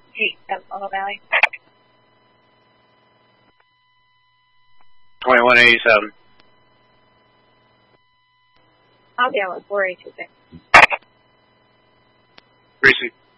at Mohawk Valley. 2187. I'll be on with 482. Greasy.